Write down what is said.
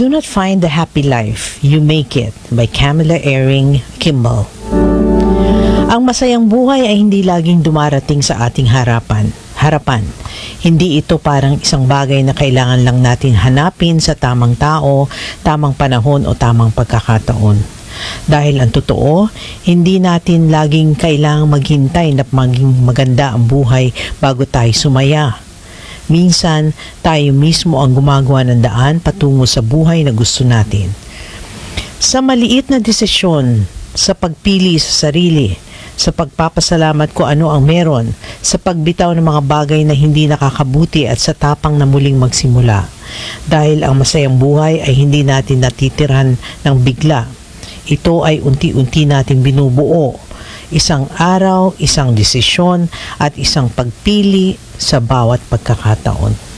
do not find the happy life, you make it by Camilla Eyring Kimball. Ang masayang buhay ay hindi laging dumarating sa ating harapan. Hindi ito parang isang bagay na kailangan lang natin hanapin sa tamang tao, tamang panahon o tamang pagkakataon. Dahil ang totoo, hindi natin laging kailangang maghintay na maging maganda ang buhay bago tayo sumaya. Minsan, tayo mismo ang gumagawa ng daan patungo sa buhay na gusto natin. Sa maliit na desisyon, sa pagpili sa sarili, sa pagpapasalamat ko ano ang meron, sa pagbitaw ng mga bagay na hindi nakakabuti at sa tapang na muling magsimula. Dahil ang masayang buhay ay hindi natin natitirhan ng bigla. Ito ay unti-unti natin binubuo. Isang araw, isang desisyon at isang pagpili sa bawat pagkakataon.